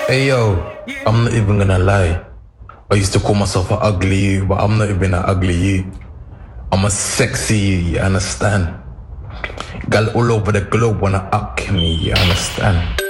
Hey yo, I'm not even gonna lie. I used to call myself an ugly you, but I'm not even an ugly you. I'm a sexy you understand? Girl all over the globe wanna up me, you understand?